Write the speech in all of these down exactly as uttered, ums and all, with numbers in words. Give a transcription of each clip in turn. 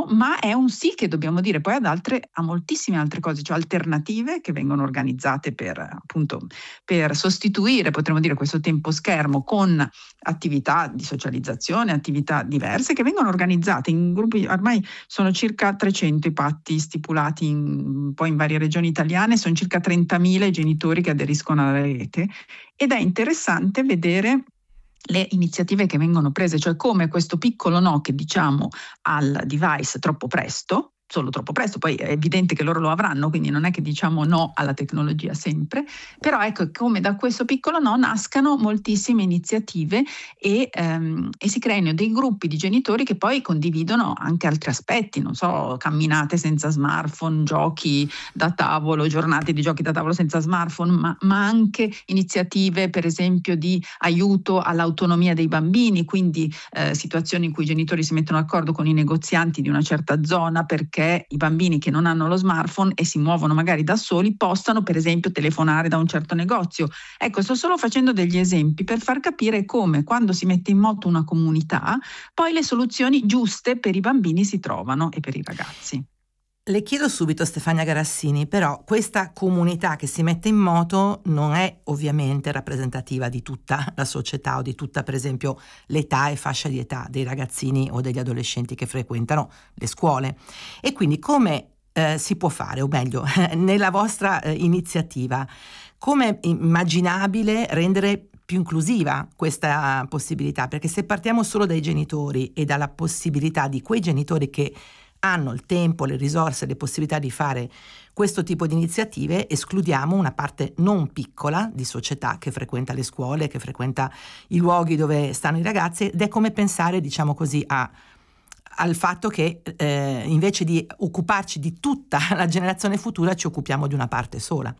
ma è un sì che dobbiamo dire poi ad altre, a moltissime altre cose, cioè alternative che vengono organizzate per appunto per sostituire, potremmo dire, questo tempo schermo con attività di socializzazione, attività diverse che vengono organizzate in gruppi. Ormai sono circa trecento i patti stipulati in, poi in varie regioni italiane, sono circa trentamila i genitori che aderiscono alla rete, ed è interessante vedere le iniziative che vengono prese, cioè come questo piccolo no che diciamo al device troppo presto, solo troppo presto, poi è evidente che loro lo avranno, quindi non è che diciamo no alla tecnologia sempre, però ecco come da questo piccolo no nascano moltissime iniziative e, ehm, e si creino dei gruppi di genitori che poi condividono anche altri aspetti, non so, camminate senza smartphone, giochi da tavolo, giornate di giochi da tavolo senza smartphone, ma, ma anche iniziative per esempio di aiuto all'autonomia dei bambini, quindi eh, situazioni in cui i genitori si mettono d'accordo con i negozianti di una certa zona perché i bambini che non hanno lo smartphone e si muovono magari da soli possano per esempio telefonare da un certo negozio. Ecco, sto solo facendo degli esempi per far capire come quando si mette in moto una comunità poi le soluzioni giuste per i bambini si trovano e per i ragazzi. Le chiedo subito, Stefania Garassini, però questa comunità che si mette in moto non è ovviamente rappresentativa di tutta la società o di tutta, per esempio, l'età e fascia di età dei ragazzini o degli adolescenti che frequentano le scuole. E quindi come eh, si può fare, o meglio, nella vostra eh, iniziativa, come è immaginabile rendere più inclusiva questa possibilità? Perché se partiamo solo dai genitori e dalla possibilità di quei genitori che hanno il tempo, le risorse, le possibilità di fare questo tipo di iniziative, escludiamo una parte non piccola di società che frequenta le scuole, che frequenta i luoghi dove stanno i ragazzi, ed è come pensare, diciamo così, a, al fatto che eh, invece di occuparci di tutta la generazione futura ci occupiamo di una parte sola.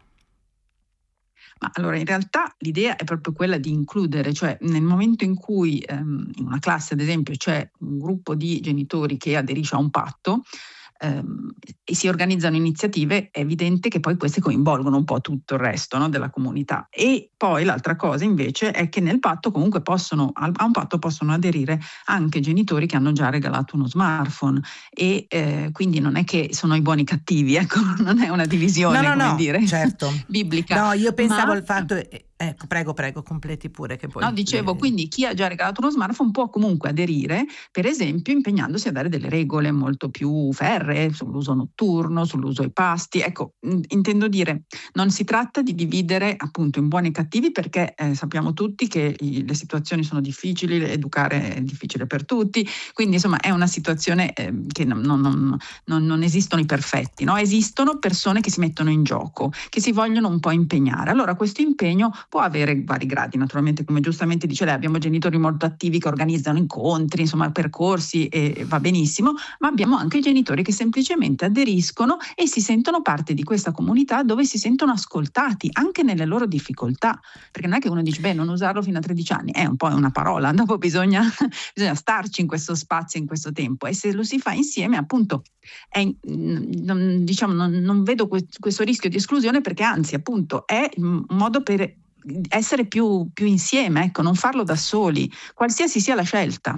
Ma allora in realtà l'idea è proprio quella di includere, cioè nel momento in cui ehm, in una classe ad esempio c'è un gruppo di genitori che aderisce a un patto ehm, e si organizzano iniziative, è evidente che poi queste coinvolgono un po' tutto il resto, no, della comunità. E poi l'altra cosa invece è che nel patto comunque possono, a un patto possono aderire anche genitori che hanno già regalato uno smartphone e eh, quindi non è che sono i buoni cattivi, ecco, non è una divisione, no, no, come no, dire, certo. biblica. No, io pensavo ma... al fatto... Ecco, prego, prego, completi pure che poi... No, dicevo, le... quindi chi ha già regalato uno smartphone può comunque aderire, per esempio impegnandosi a dare delle regole molto più ferree sull'uso notturno, sull'uso ai pasti. Ecco, mh, intendo dire, non si tratta di dividere appunto in buoni e cattivi perché eh, sappiamo tutti che i, le situazioni sono difficili, educare è difficile per tutti, quindi insomma è una situazione eh, che non, non, non, non, non esistono i perfetti, no? Esistono persone che si mettono in gioco, che si vogliono un po' impegnare. Allora questo impegno può avere vari gradi, naturalmente, come giustamente dice lei, abbiamo genitori molto attivi che organizzano incontri, insomma percorsi e va benissimo, ma abbiamo anche genitori che semplicemente aderiscono e si sentono parte di questa comunità dove si sentono ascoltati anche nelle loro difficoltà, perché non è che uno dice beh non usarlo fino a tredici anni, è un po' una parola, dopo bisogna, bisogna starci in questo spazio, in questo tempo, e se lo si fa insieme appunto è, non, diciamo, non, non vedo questo rischio di esclusione, perché anzi appunto è un modo per essere più, più insieme, ecco, non farlo da soli, qualsiasi sia la scelta.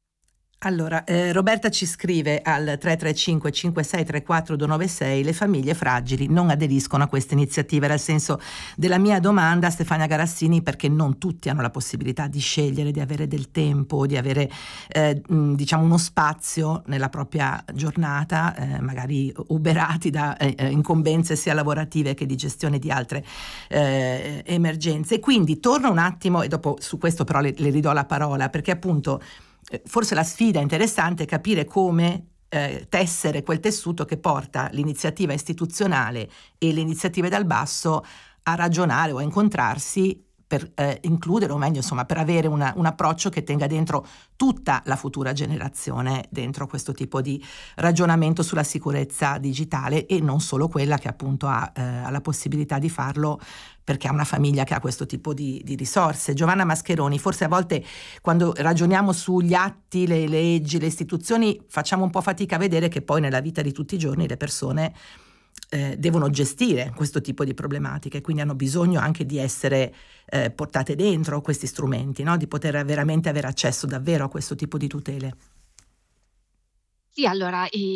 Allora, eh, Roberta ci scrive al tre tre cinque cinque sei tre quattro due nove sei: le famiglie fragili non aderiscono a queste iniziative. Era il senso della mia domanda a Stefania Garassini, perché non tutti hanno la possibilità di scegliere, di avere del tempo, di avere eh, diciamo uno spazio nella propria giornata, eh, magari uberati da eh, incombenze sia lavorative che di gestione di altre eh, emergenze. Quindi torno un attimo e dopo su questo però le, le ridò la parola, perché appunto forse la sfida interessante è capire come eh, tessere quel tessuto che porta l'iniziativa istituzionale e le iniziative dal basso a ragionare o a incontrarsi per eh, includere, o meglio insomma per avere una, un approccio che tenga dentro tutta la futura generazione dentro questo tipo di ragionamento sulla sicurezza digitale, e non solo quella che appunto ha, eh, ha la possibilità di farlo perché ha una famiglia che ha questo tipo di, di risorse. Giovanna Mascheroni, forse a volte quando ragioniamo sugli atti, le leggi, le istituzioni, facciamo un po' fatica a vedere che poi nella vita di tutti i giorni le persone eh, devono gestire questo tipo di problematiche, quindi hanno bisogno anche di essere eh, portate dentro questi strumenti, no? Di poter veramente avere accesso davvero a questo tipo di tutele. Sì, allora,